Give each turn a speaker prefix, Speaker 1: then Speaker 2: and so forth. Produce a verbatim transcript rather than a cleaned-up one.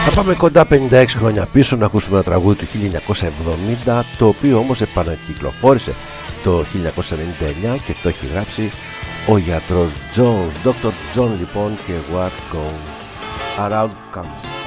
Speaker 1: Θα πάμε κοντά πενήντα έξι χρόνια πίσω να ακούσουμε ένα τραγούδι του χίλια εννιακόσια εβδομήντα, το οποίο όμως επανακυκλοφόρησε το χίλια εννιακόσια ενενήντα εννιά και το έχει γράψει ο γιατρός Jones, Doctor John λοιπόν, και What Goes Around Comes.